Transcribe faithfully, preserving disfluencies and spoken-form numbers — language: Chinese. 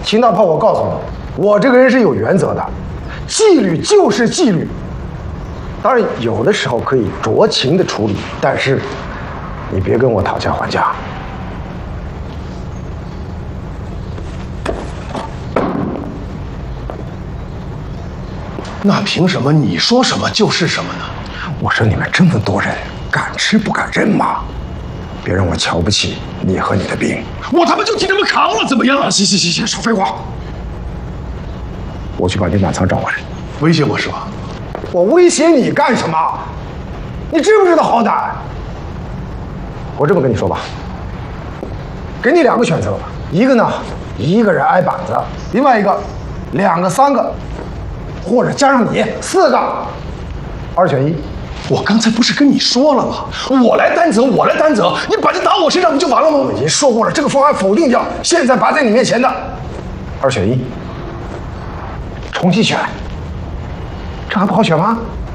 秦大炮，我告诉你，我这个人是有原则的，纪律就是纪律。当然，有的时候可以酌情的处理，但是你别跟我讨价还价。 那凭什么你说什么就是什么呢？ 我说你们这么多人，敢吃不敢认吗？别让我瞧不起你和你的兵。 我他妈就替他们扛了，怎么样？行行行行，少废话。 我去把你满仓找回来。 威胁我是吧？ 我威胁你干什么？你知不知道好歹？我这么跟你说吧，给你两个选择，一个呢，一个人挨板子；另外一个，两个、三个，或者加上你四个，二选一。 我刚才不是跟你说了吗？我来担责，我来担责，你把这打我身上不就完了吗？ 我已经说过了，这个方案否定掉。现在摆在你面前的，二选一，重新选，这还不好选吗？